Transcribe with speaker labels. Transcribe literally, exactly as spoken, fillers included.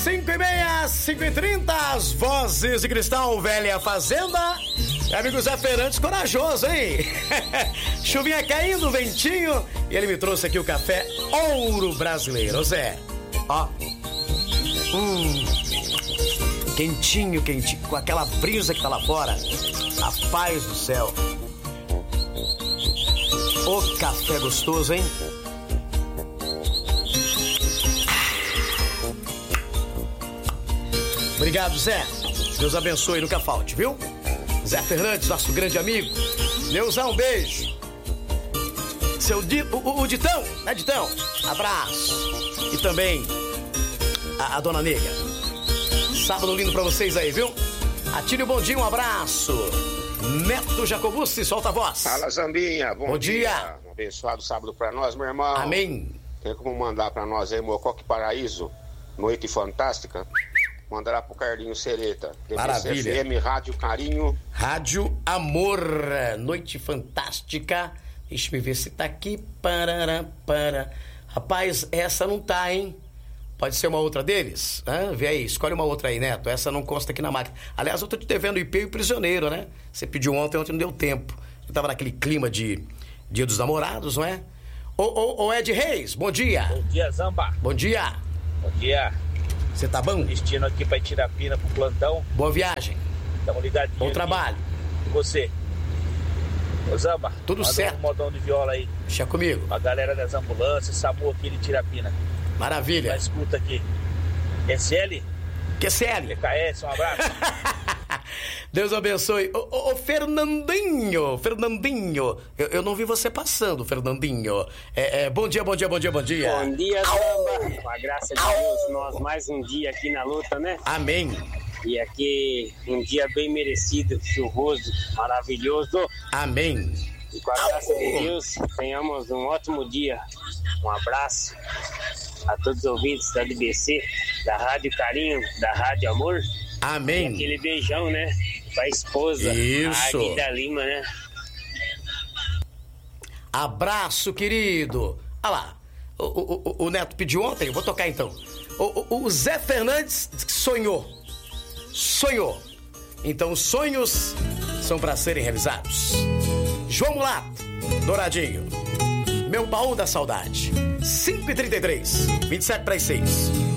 Speaker 1: cinco e meia, cinco e trinta, as vozes de Cristal, Velha Fazenda. Amigo Zé Fernandes, corajoso, hein? Chuvinha caindo, ventinho. E ele me trouxe aqui o café Ouro Brasileiro. Zé, ó. Hum. Quentinho, quentinho. Com aquela brisa que tá lá fora. A paz do céu. Ô café gostoso, hein? Obrigado, Zé. Deus abençoe, nunca falte, viu? Zé Fernandes, nosso grande amigo. Neuzão, um beijo. Seu Di, o, o, o Ditão, né, Ditão? Abraço. E também a, a Dona Nega. Sábado lindo pra vocês aí, viu? Atílio, bom dia, um abraço. Neto Jacobucci, solta a voz.
Speaker 2: Fala, Zambinha. Bom,
Speaker 1: bom dia.
Speaker 2: dia. Um abençoado sábado pra nós, meu irmão.
Speaker 1: Amém.
Speaker 2: Tem como mandar pra nós aí, Mocoque Paraíso, Noite Fantástica? Manda lá pro Carlinhos Sereta.
Speaker 1: Maravilha.
Speaker 2: F M, Rádio Carinho.
Speaker 1: Rádio Amor, Noite Fantástica. Deixa eu ver se tá aqui. Parará, para. Rapaz, essa não tá, hein? Pode ser uma outra deles? Hã? Vê aí, escolhe uma outra aí, Neto. Essa não consta aqui na máquina. Aliás, eu tô te devendo I P e o Prisioneiro, né? Você pediu ontem, ontem não deu tempo. Eu tava naquele clima de Dia dos Namorados, não é? Ô, ô, ô Ed Reis, bom dia.
Speaker 3: Bom dia, Zamba.
Speaker 1: Bom dia.
Speaker 3: Bom dia.
Speaker 1: Você tá bom?
Speaker 3: Destino aqui pra Itirapina pro plantão.
Speaker 1: Boa viagem.
Speaker 3: Tamo ligadinho.
Speaker 1: Bom
Speaker 3: aqui.
Speaker 1: trabalho.
Speaker 3: E você? Ô Zamba,
Speaker 1: tudo certo.
Speaker 3: Um modão de viola aí.
Speaker 1: Deixa comigo.
Speaker 3: A galera das ambulâncias, SAMU aqui de Itirapina.
Speaker 1: Maravilha.
Speaker 3: Tá, escuta aqui. S L?
Speaker 1: Q C L.
Speaker 3: P K S, um abraço.
Speaker 1: Deus abençoe. Ô, ô, ô Fernandinho, Fernandinho, eu, eu não vi você passando, Fernandinho. É, é, bom dia, bom dia, bom dia, bom dia.
Speaker 4: Bom dia, Zamba. Com a graça de Deus, nós mais um dia aqui na luta, né?
Speaker 1: Amém.
Speaker 4: E aqui um dia bem merecido, chuvoso, maravilhoso.
Speaker 1: Amém.
Speaker 4: E com a graça de Deus, tenhamos um ótimo dia. Um abraço a todos os ouvintes da D B C, da Rádio Carinho, da Rádio Amor.
Speaker 1: Amém.
Speaker 4: E aquele beijão, né? Pra esposa,
Speaker 1: isso.
Speaker 4: a Aguida Lima, né?
Speaker 1: Abraço, querido. Olha lá, o, o, o Neto pediu ontem, eu vou tocar então. O, o, o Zé Fernandes sonhou. Sonhou. Então os sonhos são para serem realizados. João Mulato, Douradinho. Meu baú da saudade. cinco e trinta e três, vinte e sete para as seis.